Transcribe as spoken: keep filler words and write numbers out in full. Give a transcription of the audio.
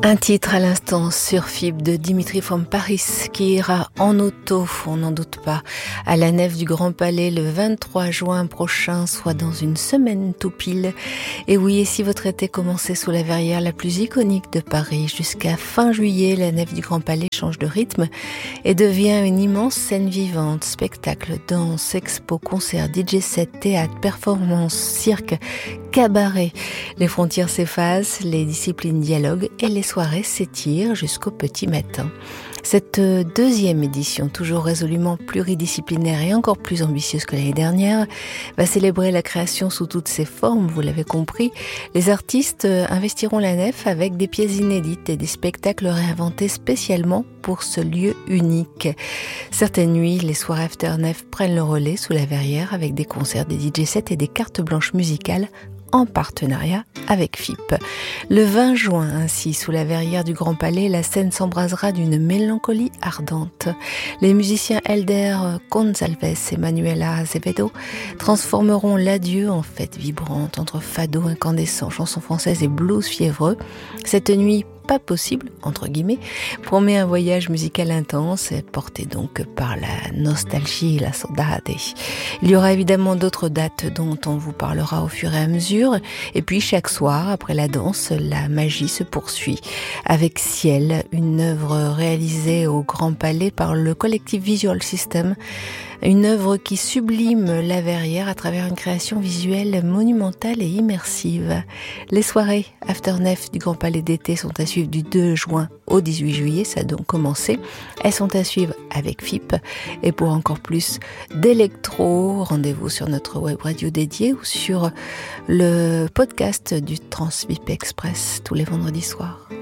Un titre à l'instant sur F I B de Dimitri from Paris qui ira en auto, on n'en doute pas, à la nef du Grand Palais le vingt-trois juin prochain, soit dans une semaine tout pile. Et oui, et si votre été commençait sous la verrière la plus iconique de Paris, jusqu'à fin juillet, la nef du Grand Palais change de rythme et devient une immense scène vivante, spectacle, danse, expo, concert, D J set, théâtre, performance, cirque, cabaret. Les frontières s'effacent, les disciplines dialoguent et les soirées s'étirent jusqu'au petit matin. Cette deuxième édition, toujours résolument pluridisciplinaire et encore plus ambitieuse que l'année dernière, va célébrer la création sous toutes ses formes, vous l'avez compris. Les artistes investiront la nef avec des pièces inédites et des spectacles réinventés spécialement pour ce lieu unique. Certaines nuits, les soirées after nef prennent le relais sous la verrière avec des concerts, des D J sets et des cartes blanches musicales en partenariat avec F I P. Le vingt juin, ainsi, sous la verrière du Grand Palais, la scène s'embrasera d'une mélancolie ardente. Les musiciens Helder Gonçalves et Manuela Azevedo transformeront l'adieu en fête vibrante entre fado incandescent, chansons françaises et blues fiévreux. Cette nuit pas possible, entre guillemets, promet un voyage musical intense, porté donc par la nostalgie et la saudade. Il y aura évidemment d'autres dates dont on vous parlera au fur et à mesure, et puis chaque soir, après la danse, la magie se poursuit. Avec Ciel, une œuvre réalisée au Grand Palais par le collectif Visual System, une œuvre qui sublime la verrière à travers une création visuelle monumentale et immersive. Les soirées after nef du Grand Palais d'été sont à suivre du deux juin au dix-huit juillet, ça a donc commencé. Elles sont à suivre avec F I P. Et pour encore plus d'électro, rendez-vous sur notre web radio dédiée ou sur le podcast du Transvip Express tous les vendredis soirs.